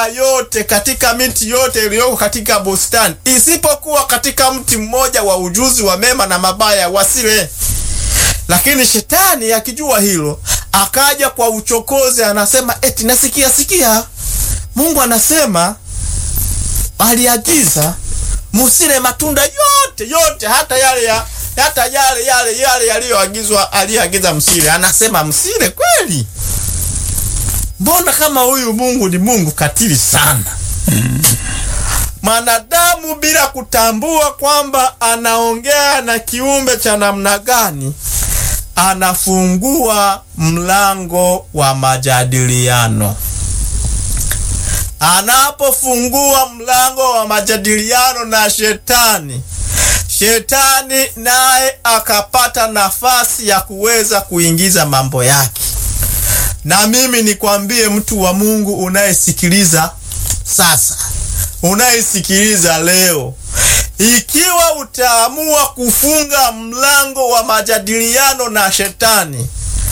yote, katika miti yote iliyoko katika bustani, isipokuwa katika mti mmoja wa ujuzi wa mema na mabaya, wasile. Lakini shetani akijua hilo, akaja kwa uchokozi, anasema eti nasikia Mungu anasema, aliagiza musile matunda yote, hata yale aliyoagiza msile. Anasema msile kweli? Mbona kama huyu Mungu ni Mungu katili sana. Mwanadamu bila kutambua kwamba anaongea na kiumbe cha namna gani, anafungua mlango wa majadiliano. Anapofungua mlango wa majadiliano na shetani naye akapata nafasi ya kuweza kuingiza mambo yake. Na mimi nikwambie, mtu wa Mungu unayesikiliza sasa, unayesikiliza leo, ikiwa utaamua kufunga mlango wa majadiliano na shetani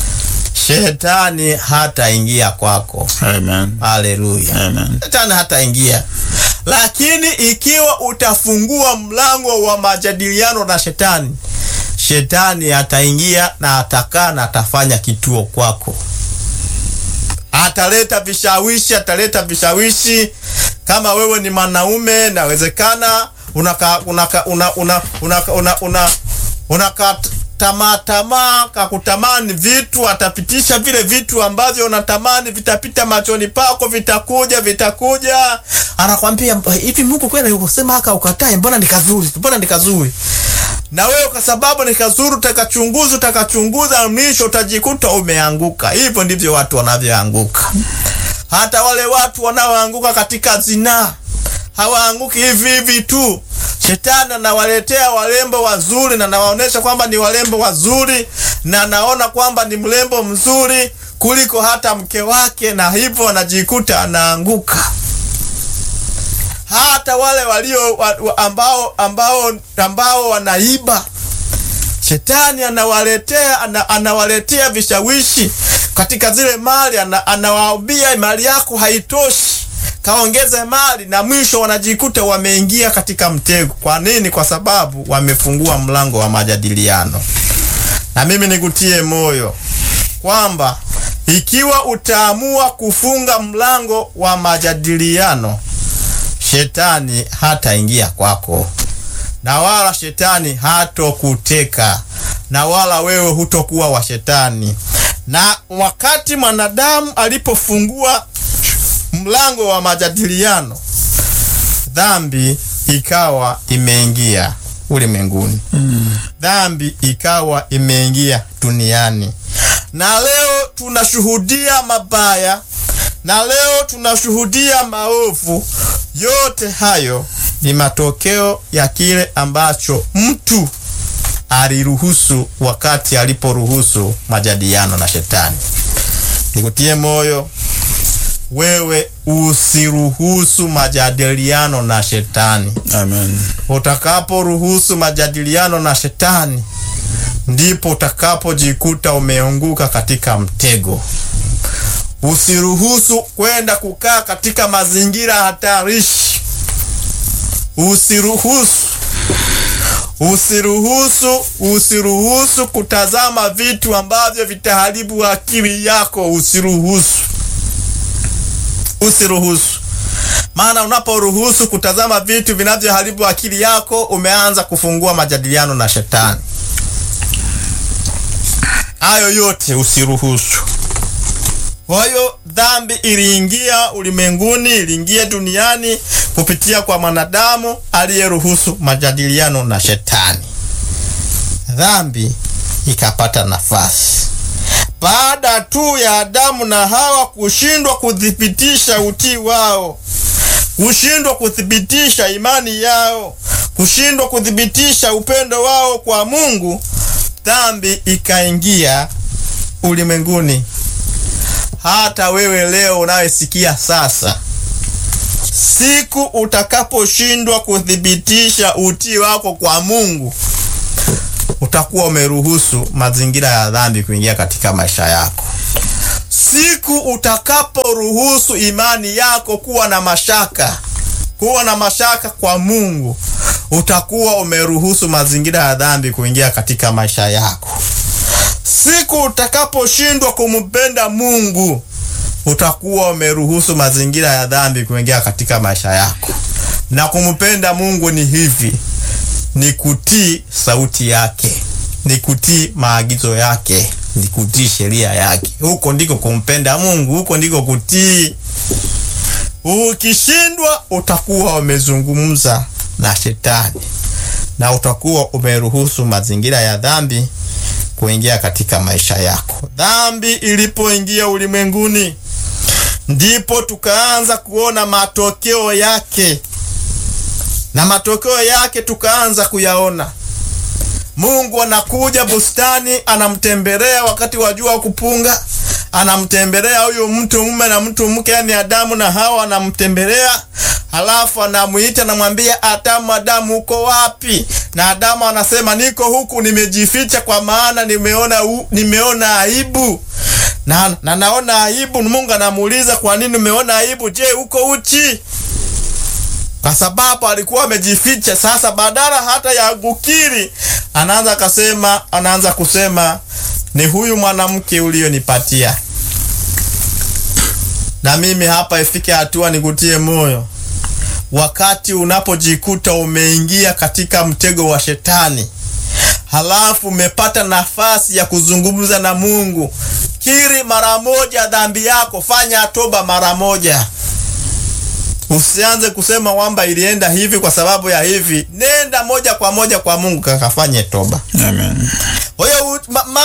hataingia kwako. Amen. Haleluya. Amen. Shetani hataingia. Lakini ikiwa utafungua mlango wa majadiliano na shetani ataingia na atakaa na atafanya kituo kwako. Ataleta vishawishi. Kama wewe ni mwanaume, nawezekana tamaa kakutamani vitu, atapitisha vile vitu ambavyo unatamani, vitapita machoni pako, vitakuja. Anakwambia hivi, Mungu kweli ukosema haka ukatae, mbona nikazuri. Na wewe kwa sababu nikazuri, utakachunguza mwisho utajikuta umeanguka. Hivyo ndivyo watu wanavyoanguka. Hata wale watu wanaoanguka katika zinaa hawaanguki hivi tu. Shetani anawaletea warembo wazuri na anawaonesha kwamba ni warembo wazuri, na anaona kwamba ni mrembo mzuri kuliko hata mke wake, na hivyo wanajikuta anaanguka. Hata wale ambao wanaiba, shetani anawaletea vishawishi katika zile mali, anawaambia mali yako haitoshi, kaongeze mali, na mwisho wanajikuta wameingia katika mtego. Kwa nini? Kwa sababu wamefungua mlango wa majadiliano. Na mimi nikutie moyo kwamba ikiwa utaamua kufunga mlango wa majadiliano, shetani hataingia kwako, na wala shetani hatokuteka, na wala wewe hutokuwa wa shetani. Na wakati mwanadamu alipofungua mlango wa majadiliano, dhambi ikawa imeingia ulimwenguni. Dhambi ikawa imeingia duniani. Na leo tunashuhudia mabaya, na leo tunashuhudia maovu. Yote hayo ni matokeo ya kile ambacho mtu aliruhusu wakati aliporuhusu majadiliano na shetani. Nikutie moyo, wewe usiruhusu majadiliano na shetani. Amen. Utakaporuhusu majadiliano na shetani, ndipo utakapojikuta umeanguka katika mtego. Usiruhusu kwenda kukaa katika mazingira hatarishi. Usiruhusu kutazama vitu ambavyo vitaharibu akili yako. Usiruhusu. Maana unaporuhusu kutazama vitu vinavyoharibu akili yako, umeanza kufungua majadiliano na shetani. Hayo yote usiruhusu. Kwa hiyo dhambi iliingia ulimwenguni, iliingia duniani kupitia kwa mwanadamu aliyeruhusu majadiliano na shetani. Dhambi ikapata nafasi. Baada tu ya Adamu na Hawa kushindwa kuthibitisha utii wao, kushindwa kuthibitisha imani yao, kushindwa kuthibitisha upendo wao kwa Mungu, dhambi ikaingia ulimwenguni. Hata wewe leo unayesikia sasa, siku utakaposhindwa kuthibitisha utii wako kwa Mungu, utakuwa umeruhusu mazingira ya dhambi kuingia katika maisha yako. Siku utakaporuhusu imani yako kuwa na mashaka kwa Mungu, utakuwa umeruhusu mazingira ya dhambi kuingia katika maisha yako. Siku utakaposhindwa kumpenda Mungu, utakuwa umeruhusu mazingira ya dhambi kuingia katika maisha yako. Na kumpenda Mungu ni hivi, ni kutii sauti yake, ni kutii maagizo yake, ni kutii sheria yake. Huko ndiko kumpenda Mungu, huko ndiko kutii. Ukishindwa, utakuwa umezungumza na shetani na utakuwa umeruhusu mazingira ya dhambi kuingia katika maisha yako. Dhambi ilipoingia ulimwenguni, ndipo tukaanza kuona matokeo yake, na matokeo yake tukaanza kuyaona. Mungu anakuja bustani, anamtembelea wakati wa jua kupunga, anamtembelea huyo mtu mume na mtu mke, yani Adamu na Hawa, anamtembelea. Halafu anamuita, anamwambia, Adamu uko wapi? Na Adamu anasema, niko huku, nimejificha kwa maana nimeona aibu. Na naona aibu. Mungu anamuuliza, kwa nini umeona aibu? Je, uko uchi? Kwa sababu alikuwa amejificha. Sasa badala hata ya kukiri, anaanza kusema, ni huyu mwanamke ulionipatia. Na mimi hapa ifike hatua nikutie moyo. Wakati unapojikuta umeingia katika mtego wa shetani, halafu umepata nafasi ya kuzungumza na Mungu, kiri mara moja dhambi yako, fanya toba mara moja. Usianze kusema kwamba ilienda hivi kwa sababu ya hivi. Nenda moja kwa moja kwa Mungu kakafanye toba. Amen. Kwa hiyo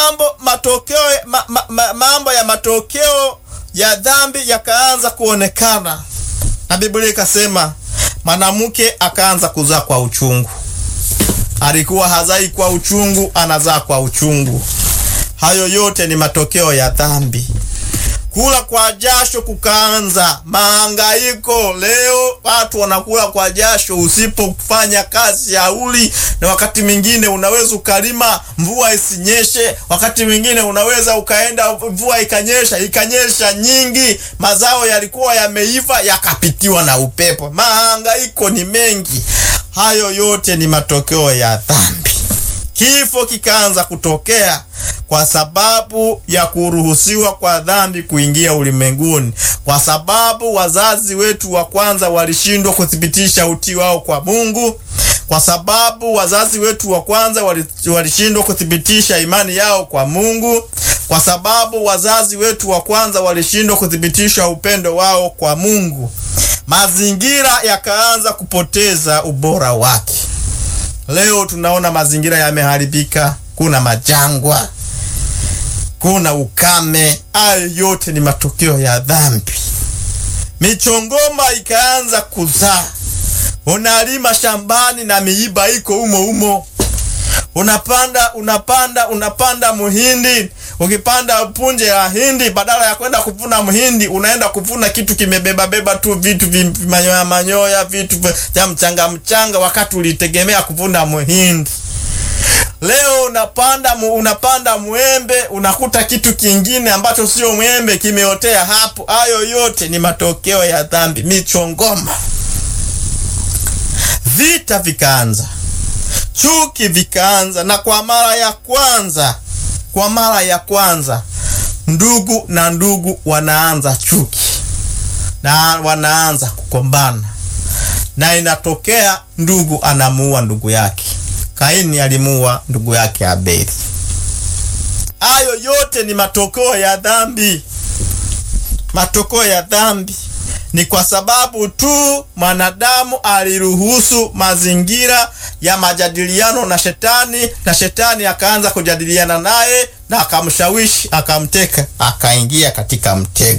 mambo ya matokeo ya dhambi yakaanza kuonekana. Na Biblia ikasema mwanamke akaanza kuzaa kwa uchungu. Alikuwa hazai kwa uchungu, anazaa kwa uchungu. Hayo yote ni matokeo ya dhambi. Kula kwa jasho kukaanza, mahangaiko. Leo watu wanakula kwa jasho usipofanya kazi ya uli. Na wakati mwingine unaweza ukalima mvua isinyeshe, wakati mwingine unaweza ukaenda mvua ikanyesha nyingi, mazao yalikuwa yameiva yakapitiwa na upepo. Mahangaiko ni mengi. Hayo yote ni matokeo ya dhambi. Kifo kikaanza kutokea kwa sababu ya kuruhusiwa kwa dhambi kuingia ulimwenguni. Kwa sababu wazazi wetu wa kwanza walishindwa kuthibitisha utii wao kwa Mungu. Kwa sababu wazazi wetu wa kwanza walishindwa kuthibitisha imani yao kwa Mungu. Kwa sababu wazazi wetu wa kwanza walishindwa kuthibitisha upendo wao kwa Mungu, mazingira yakaanza kupoteza ubora wake. Leo tunaona mazingira yameharibika, kuna majangwa, kuna ukame. Hayo yote ni matokeo ya dhambi. Michongoma ikaanza kuzaa. Unalima shambani na miiba iko umo. Unapanda muhindi. Ukipanda punje ya hindi, badala ya kwenda kuvuna muhindi, unaenda kuvuna kitu kimebeba tu vitu manyoya, vitu vya mchanga, wakati ulitegemea kuvuna muhindi. Leo unapanda mwembe, unakuta kitu kingine ambacho sio mwembe kimeotea hapo. Hayo yote ni matokeo ya dhambi. Michongoma. Vita vikaanza, chuki vikaanza, na kwa mara ya kwanza ndugu na ndugu wanaanza chuki na wanaanza kukombana, na inatokea ndugu anamuua ndugu yake. Kaini alimuua ndugu yake Abeli. Hayo yote ni matokeo ya dhambi. Matokeo ya dhambi ni kwa sababu tu mwanadamu aliruhusu mazingira ya majadiliano na shetani, na shetani akaanza kujadiliana naye na akamshawishi, akamteka, akaingia katika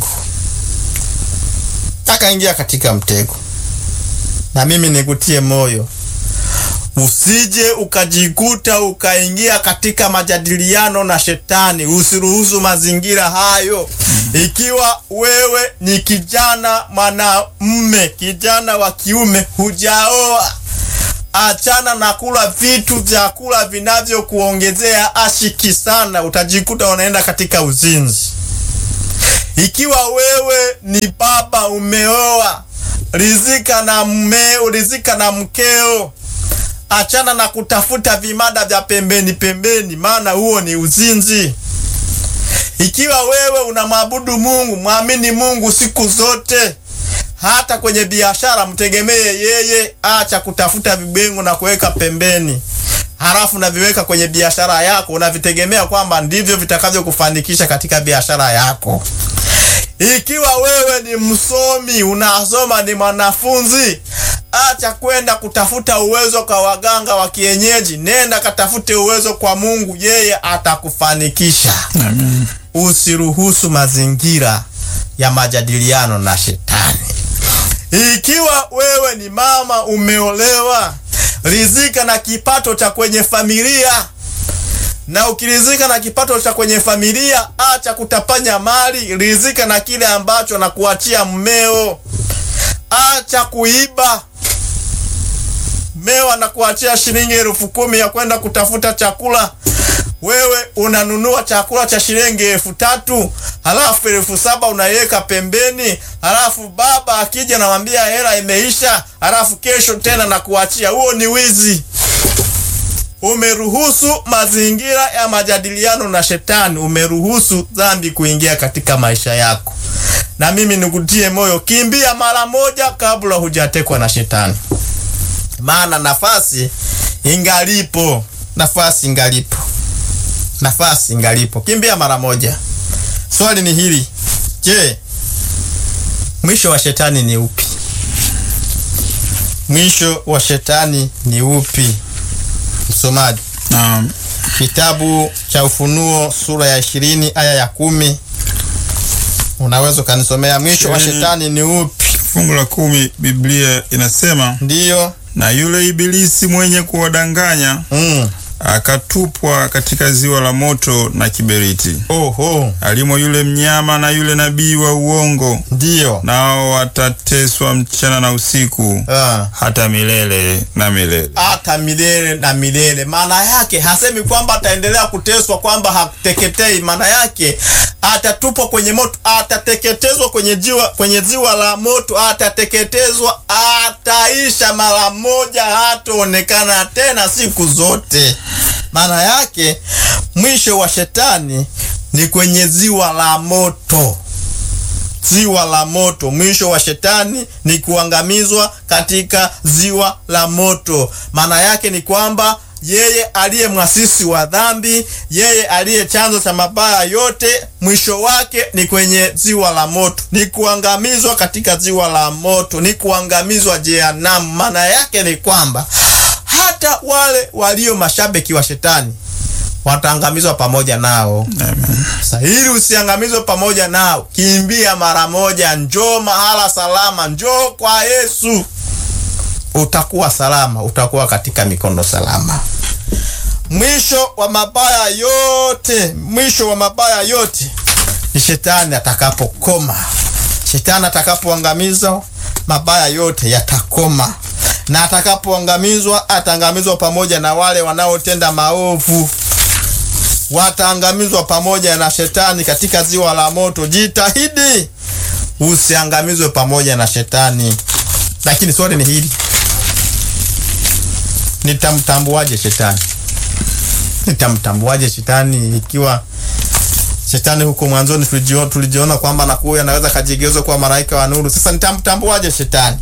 mtego. Na mimi nikutie moyo, usije ukajikuta ukaingia katika majadiliano na shetani. Usiruhusu mazingira hayo. Ikiwa wewe ni kijana mwanamume, kijana wa kiume, hujaoa, achana na kula vitu vya kula vinavyokuongezea ashiki sana. Utajikuta unaenda katika uzinzi. Ikiwa wewe ni baba umeoa, rizika na mmeo, rizika na mkeo. Achana na kutafuta vimada vya pembeni, maana huo ni uzinzi. Ikiwa wewe unamwabudu Mungu, muamini Mungu siku zote. Hata kwenye biashara mtegemee yeye. Acha kutafuta vibengo na kuweka pembeni, halafu unaviweka kwenye biashara yako, unavitegemea kwamba ndivyo vitakavyokufanikisha katika biashara yako. Ikiwa wewe ni msomi, unasoma, ni mwanafunzi, acha kwenda kutafuta uwezo kwa waganga wa kienyeji. Nenda katafute uwezo kwa Mungu, yeye atakufanikisha. Amen. Usiruhusu mazingira ya majadiliano na shetani. Ikiwa wewe ni mama umeolewa, rizika na kipato cha kwenye familia. Na ukirizika na kipato cha kwenye familia, acha kutapanya mali, rizika na kile ambacho na kuachia mmeo. Acha kuiba. Mmeo anakuachia shilingi 10,000 ya kwenda kutafuta chakula. Wewe unanunua chakula cha shilingi 3,000, halafu 7,000 unaiweka pembeni, halafu baba akija anamwambia hela imeisha, halafu kesho tena na kuachia. Huo ni wizi. Umeruhusu mazingira ya majadiliano na shetani. Umeruhusu dhambi kuingia katika maisha yako. Na mimi nikutie moyo, kimbia mara moja kabla hujatekwa na shetani. Maana nafasi ingalipo. Nafasi ingalipo. Nafasi ingalipo. Kimbia mara moja. Swali ni hili. Je, mwisho wa shetani ni upi? Mwisho wa shetani ni upi? Msomaji. Naam. Kitabu cha Ufunuo sura ya 20 aya ya 10. Unaweza kanisomea mwisho wa shetani ni upi? Fungu la 10 Biblia inasema, ndiyo, na yule ibilisi mwenye kuwadanganya akatupwa katika ziwa la moto na kiberiti. Oho. Alimo yule mnyama na yule nabii wa uongo. Ndiyo. Nao watateswa mchana na usiku hata milele na milele. Hata milele na milele. Maana yake hasemi kwamba ataendelea kuteswa, kwamba hateketei. Maana yake atatupwa kwenye moto, atateketezwa kwenye ziwa la moto, atateketezwa, ataisha mara moja, hataonekana tena siku zote. Maana yake mwisho wa shetani ni kwenye ziwa la moto. Ziwa la moto. Mwisho wa shetani ni kuangamizwa katika ziwa la moto. Maana yake ni kwamba yeye aliye mwasisi wa dhambi, yeye aliye chanzo cha mabaya yote, mwisho wake ni kwenye ziwa la moto. Ni kuangamizwa katika ziwa la moto, ni kuangamizwa jehanamu. Maana yake ni kwamba hata wale walio mashabiki wa shetani wataangamizwa pamoja nao. Amen. Sasa ili usiangamizwe pamoja nao, kimbia mara moja, njoo mahala salama, njoo kwa Yesu. Utakuwa salama, utakuwa katika mikono salama. Mwisho wa mabaya yote, mwisho wa mabaya yote ni shetani atakapokoma. Shetani atakapoangamizwa, mabaya yote yatakoma. Na atakapoangamizwa, ataangamizwa pamoja na wale wanaotenda maovu. Wataangamizwa pamoja na shetani katika ziwa la moto. Jitahidi usiangamizwe pamoja na shetani. Lakini swali ni hili. Nitamtambuaje shetani? Nitamtambuaje shetani ikiwa shetani huko mwanzoni tulijiona kwamba anakuwa anaweza kajigeuza kwa malaika wa nuru. Sasa nitamtambuaje shetani?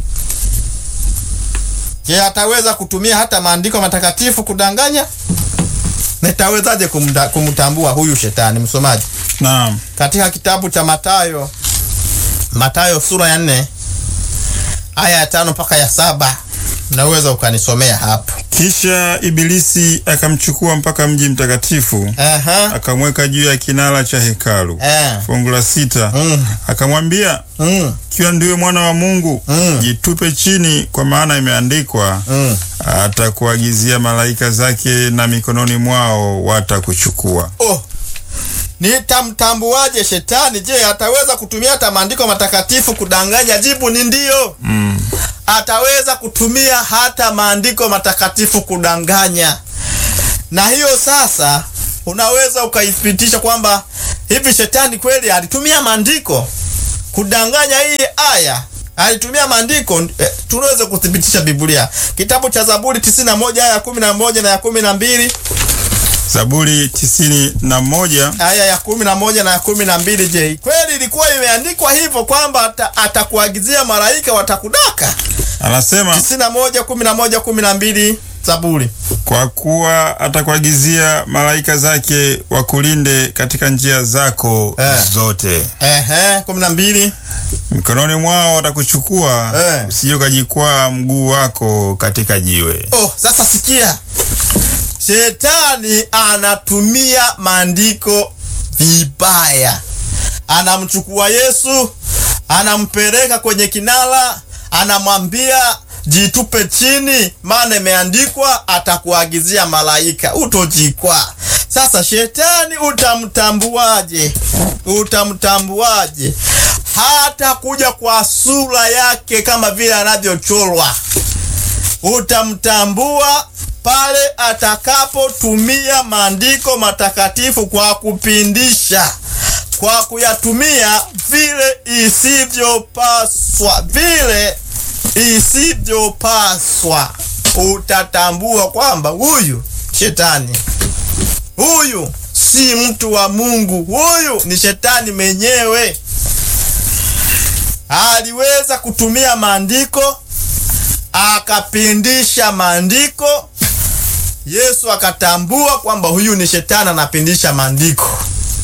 Je, ataweza kutumia hata maandiko matakatifu kudanganya? Nitawezaje kumtambua huyu shetani, msomaji? Naam. Katika kitabu cha Mathayo sura ya 4 aya ya 5 mpaka ya 7. Unaweza ukanisomea hapo. Kisha ibilisi akamchukua mpaka mji mtakatifu, akamweka juu ya kinara cha hekalu. Fungu la 6. Akamwambia, kiwa ndiwe mwana wa Mungu, jitupe chini, kwa maana imeandikwa, atakuagizia malaika zake, na mikononi mwao watakuchukua. Nitamtambuaje shetani? Je, ataweza kutumia hata maandiko matakatifu kudanganya? Jibu ni ndio. Ataweza kutumia hata maandiko matakatifu kudanganya. Na hiyo sasa unaweza ukaithibitisha kwamba hivi shetani kweli alitumia maandiko kudanganya hii aya? Alitumia maandiko? Tunaweza kuthibitisha Biblia. Kitabu cha Zaburi 91 aya ya 11 na ya 12. Zaburi 91 aya ya 11 na ya 12. Je, kweli ilikuwa imeandikwa hivyo kwamba atakuagizia malaika watakudaka? Anasema 91 11 12 Zaburi. Kwa kuwa atakuagizia malaika zake wakulinde katika njia zako zote. 12. Mikononi mwao watakuchukua, usije ukajikwaa mguu wako katika jiwe. Sasa sikia. Shetani anatumia maandiko vibaya. Anamchukua Yesu, anampeleka kwenye kinara, anamwambia jitupe chini, maana imeandikwa atakuagizia malaika utojikwa. Sasa shetani utamtambuaje? Hata kuja kwa sura yake kama vile anavyochorwa. Utamtambua pale atakapotumia maandiko matakatifu kwa kupindisha, kwa kuyatumia vile isivyopaswa. Utatambua kwamba huyu shetani, huyu si mtu wa Mungu, huyu ni shetani mwenyewe. Aliweza kutumia maandiko akapindisha maandiko. Yesu akatambua kwamba huyu ni shetani anapindisha maandiko.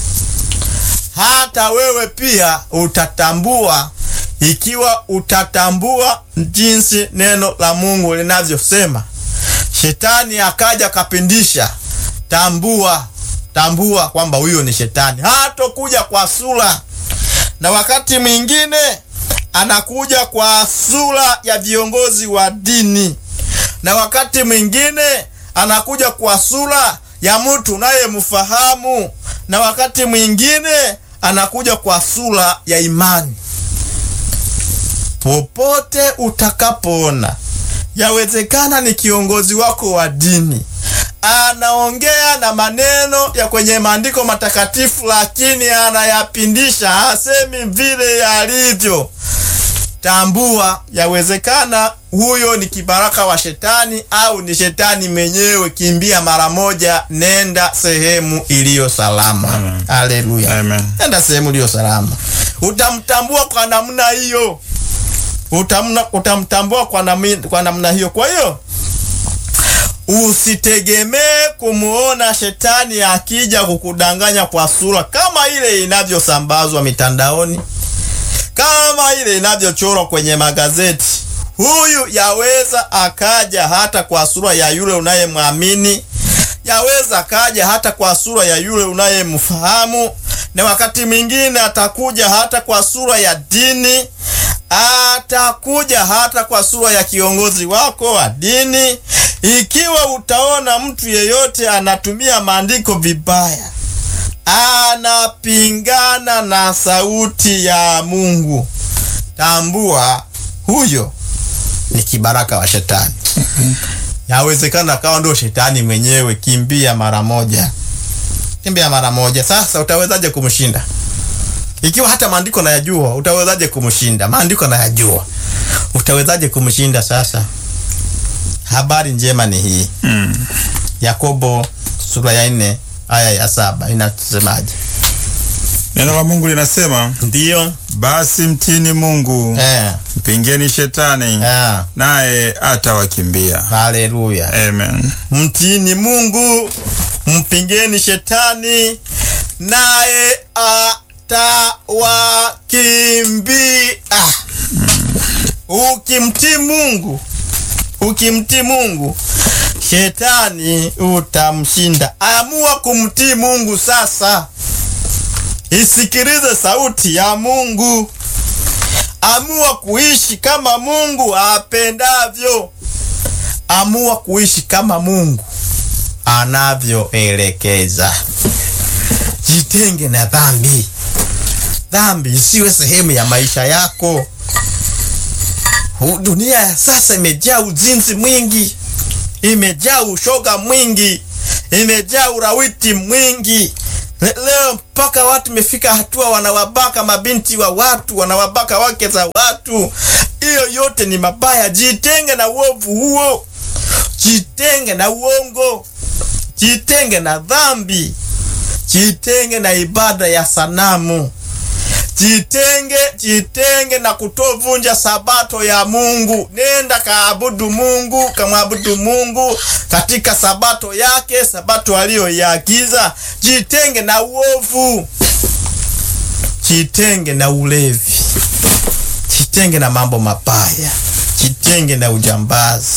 Hata wewe pia utatambua, ikiwa utatambua jinsi neno la Mungu linavyosema. Shetani akaja kapindisha, tambua kwamba huyo ni shetani. Hata kuja kwa sura, na wakati mwingine anakuja kwa sura ya viongozi wa dini, na wakati mwingine anakuja kwa sura ya mtu unayemfahamu, na wakati mwingine anakuja kwa sura ya imani. Popote utakapoona, yawezekana ni kiongozi wako wa dini anaongea na maneno ya kwenye maandiko matakatifu, lakini anayapindisha, hasemi vile yalivyo, tambua, yawezekana huyo ni kibaraka wa shetani au ni shetani mwenyewe. Kimbia mara moja, nenda sehemu iliyo salama. Haleluya, amen. Nenda sehemu iliyo salama. Utamtambua kwa namna hiyo, utamtambua kwa namna hiyo. Kwa hiyo usitegemee kumuona shetani akija kukudanganya kwa sura kama ile inavyosambazwa mitandaoni, kama ile inavyochorwa kwenye magazeti. Huyu yaweza akaja hata kwa sura ya yule unayemwamini, yaweza akaja hata kwa sura ya yule unayemfahamu, na wakati mwingine atakuja hata kwa sura ya dini, atakuja hata kwa sura ya kiongozi wako wa dini. Ikiwa utaona mtu yeyote anatumia maandiko vibaya, anapingana na sauti ya Mungu, tambua huyo ni kibaraka wa shetani. Yawezekana akawa ndio shetani mwenyewe. Kimbia mara moja. Sasa utawezaje kumshinda? Ikiwa hata maandiko nayajua, utawezaje kumshinda? Maandiko nayajua, utawezaje kumshinda? Sasa habari njema ni hii. Yakobo sura ya 4 aya ya 7 inasemaje? Neno la Mungu linasema, ndiyo, basi mtini Mungu, mpingeni shetani, naye atawakimbia. Haleluya, amen. Mtini Mungu, mpingeni shetani, naye atawakimbia. Ukimtii Mungu, shetani utamshinda. Amua kumtii Mungu sasa. Isikilize sauti ya Mungu. Amua kuishi kama Mungu apendavyo. Amua kuishi kama Mungu anavyoelekeza. Jitenge na dhambi. Dhambi isiwe sehemu ya maisha yako. Dunia ya sasa imejaa uzinzi mwingi, imejaa ushoga mwingi, imejaa urawiti mwingi, Leo mpaka watu mefika hatua wanawabaka mabinti wa watu, wanawabaka wake za watu. Hiyo yote ni mabaya. Jitenge na uovu huo. Jitenge na uongo. Jitenge na dhambi. Jitenge na ibada ya sanamu. Jitenge na kutovunja sabato ya Mungu. Nenda kaabudu Mungu, kamwabudu Mungu katika sabato yake, sabato aliyoiagiza. Jitenge na uovu. Jitenge na ulevi. Jitenge na mambo mabaya. Jitenge na ujambazi.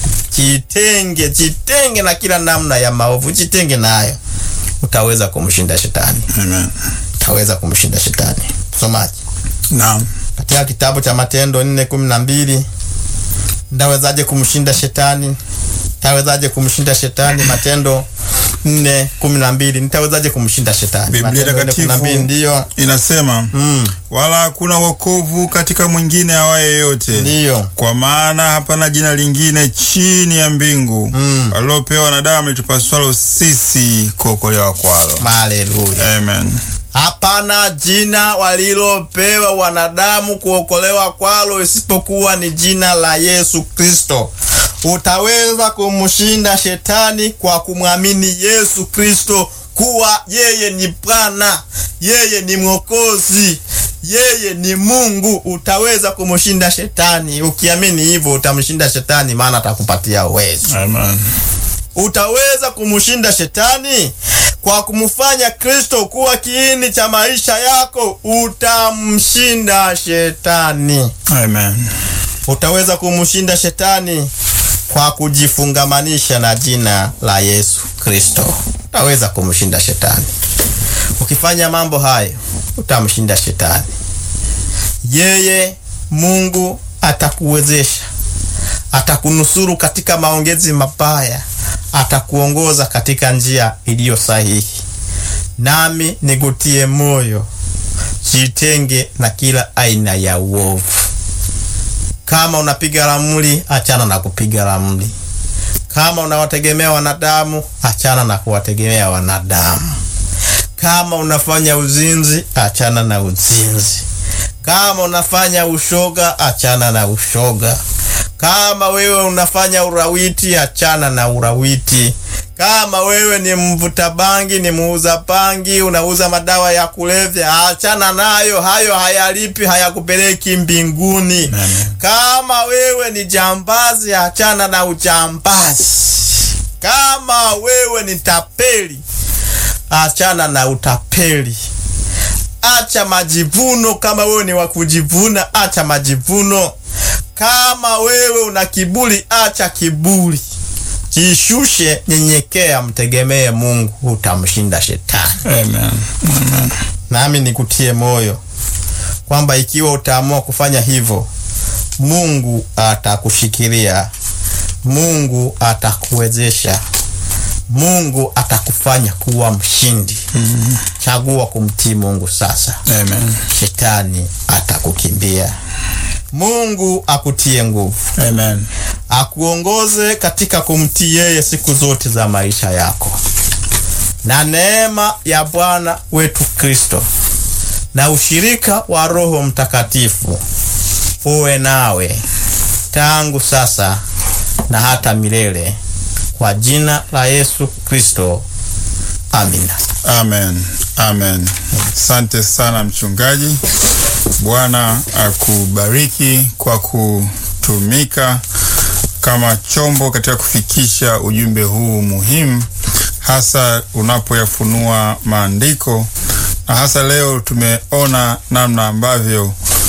Jitenge na kila namna ya maovu. Jitenge nayo. Utaweza kumshinda shetani. Amen. Utaweza kumshinda shetani. Somaji. Naam. Katika kitabu cha Matendo 4:12, ndawezaje kumshinda shetani? Tawezaje kumshinda shetani? Matendo 4:12, nitawezaje kumshinda shetani? Biblia Takatifu ndio inasema wala hakuna wokovu katika mwingine awaye yote. Ndio. Kwa maana hapana jina lingine chini ya mbingu alilopewa wanadamu litupaswalo sisi kuokolewa kwalo. Haleluya. Amen. Hapana jina walilopewa wanadamu kuokolewa kwalo isipokuwa ni jina la Yesu Kristo. Utaweza kumshinda shetani kwa kumwamini Yesu Kristo kuwa yeye ni Bwana, yeye ni Mwokozi, yeye ni Mungu. Utaweza kumshinda shetani. Ukiamini hivyo utamshinda shetani, maana atakupatia uwezo. Amen. Utaweza kumshinda shetani kwa kumfanya Kristo kuwa kiini cha maisha yako. Utamshinda shetani. Amen. Utaweza kumshinda shetani kwa kujifungamanisha na jina la Yesu Kristo. Utaweza kumshinda shetani. Ukifanya mambo hayo, utamshinda shetani. Yeye Mungu atakuwezesha. Atakunusuru katika maongezi mabaya. Atakuongoza katika njia iliyo sahihi. Nami nikutie moyo, jitenge na kila aina ya uovu. Kama unapiga ramli, achana na kupiga ramli. Kama unawategemea wanadamu, achana na kuwategemea wanadamu. Kama unafanya uzinzi, achana na uzinzi. Kama unafanya ushoga, achana na ushoga. Kama wewe unafanya urawiti, achana na urawiti. Kama wewe ni mvuta bangi, ni muuza bangi, unauza madawa ya kulevya, achana nayo. Hayo hayalipi, hayakupeleki mbinguni. Amen. Kama wewe ni jambazi, achana na ujambazi. Kama wewe ni tapeli, achana na utapeli. Acha majivuno. Kama wewe ni wa kujivuna, acha majivuno. Kama wewe una kiburi, acha kiburi. Jishushe, nyenyekea, mtegemee Mungu, utamshinda shetani. Amen. Amen. Nami nikutie moyo kwamba ikiwa utaamua kufanya hivyo, Mungu atakushikilia. Mungu atakuwezesha. Mungu atakufanya kuwa mshindi. Chagua kumtii Mungu sasa. Amen. Shetani atakukimbia. Mungu akutie nguvu. Amen. Akuongoze katika kumtii yeye siku zote za maisha yako. Na neema ya Bwana wetu Kristo na ushirika wa Roho Mtakatifu uwe nawe tangu sasa na hata milele, kwa jina la Yesu Kristo. Amina. Amen. Amen. Asante sana mchungaji. Bwana akubariki kwa kutumika kama chombo katika kufikisha ujumbe huu muhimu, hasa unapoyafunua maandiko, na hasa leo tumeona namna ambavyo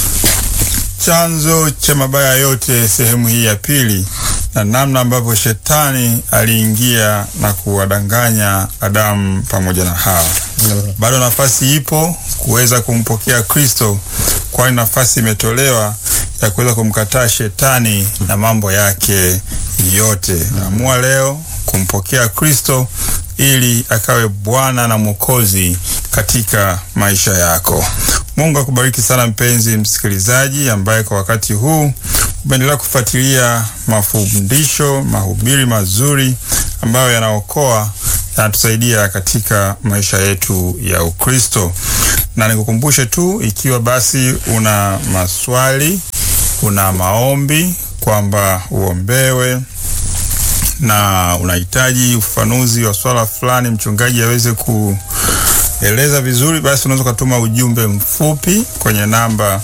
chanzo cha mabaya yote sehemu hii ya pili, na namna ambavyo shetani aliingia na kuwadanganya Adamu pamoja na Hawa. Bado nafasi ipo kuweza kumpokea Kristo, kwani nafasi imetolewa ya kuweza kumkataa shetani na mambo yake yote. Amua leo kumpokea Kristo ili akawe Bwana na Mwokozi katika maisha yako. Mungu akubariki sana mpenzi msikilizaji, ambaye kwa wakati huu umeendelea kufuatilia mafundisho, mahubiri mazuri ambayo yanaokoa, yanatusaidia katika maisha yetu ya Ukristo. Na nikukumbushe tu, ikiwa basi una maswali, una maombi kwamba uombewe na unahitaji ufafanuzi wa swala fulani mchungaji aweze kueleza vizuri, basi unaweza kutuma ujumbe mfupi kwenye namba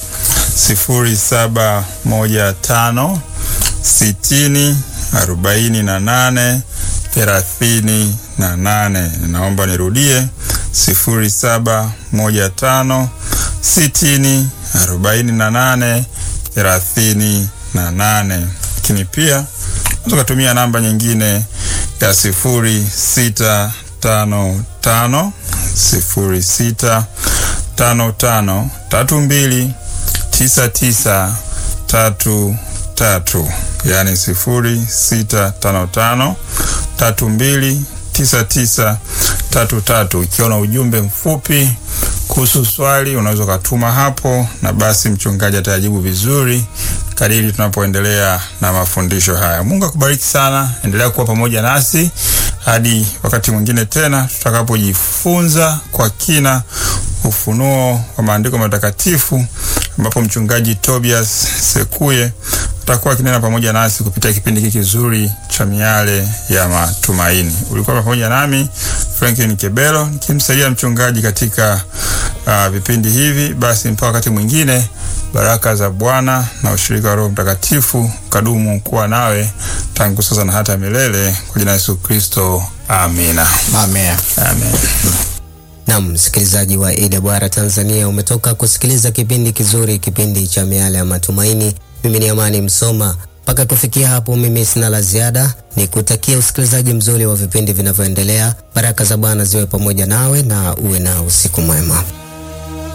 0715 60 48 38. Naomba nirudie, 0715 60 48 38. Lakini pia unaweza kutumia namba nyingine ya 0655 0655 32 9933, yani 0655 32 9933. Ikiwa na ujumbe mfupi kuhusu swali, unaweza kutuma hapo, na basi mchungaji atajibu vizuri kadiri tunapoendelea na mafundisho haya. Mungu akubariki sana. Endelea kuwa pamoja nasi hadi wakati mwingine tena tutakapojifunza kwa kina ufunuo wa maandiko matakatifu, ambapo mchungaji Tobias Sekuye atakuwa kinena pamoja nasi kupitia kipindi hiki kizuri cha Miale ya Matumaini. Ulikuwa pamoja nami Franklin Kebelo nikimsaidia mchungaji katika vipindi hivi. Basi mpaka wakati mwingine, baraka za Bwana na ushirika wa Roho Mtakatifu kadumu kuwa nawe tangu sasa na hata milele, kwa jina la Yesu Kristo. Amina. Amen. Amen. Na msikilizaji wa AWR Tanzania, umetoka kusikiliza kipindi kizuri, kipindi cha Miale ya Matumaini. Mimi ni Amani Msoma. Mpaka kufikia hapo, mimi sina la ziada. Nikutakia usikilizaji mzuri wa vipindi vinavyoendelea. Baraka za Bwana ziwe pamoja nawe na uwe na usiku mwema.